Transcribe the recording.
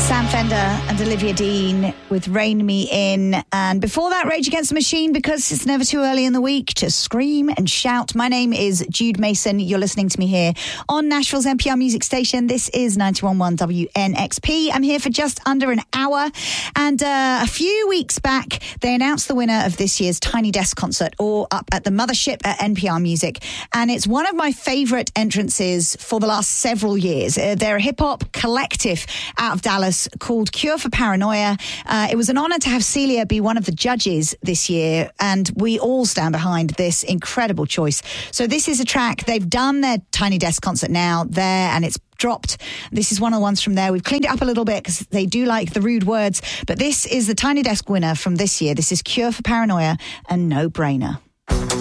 Sam Fender and Olivia Dean with Rain Me In. And before that, Rage Against the Machine, because it's never too early in the week to scream and shout. My name is Jude Mason. You're listening to me here on Nashville's NPR music station. This is 91.1 WNXP. I'm here for just under an hour. And a few weeks back, they announced the winner of this year's Tiny Desk concert, or up at the Mothership at NPR Music. And it's one of my favourite entrances for the last several years. They're a hip-hop collective out of Dallas called Cure for Paranoia. It was an honour to have Celia be one of the judges this year, and we all stand behind this incredible choice. So this is a track. They've done their Tiny Desk concert now there, and it's dropped. This is one of the ones from there. We've cleaned it up a little bit because they do like the rude words, but this is the Tiny Desk winner from this year. This is Cure for Paranoia and No Brainer.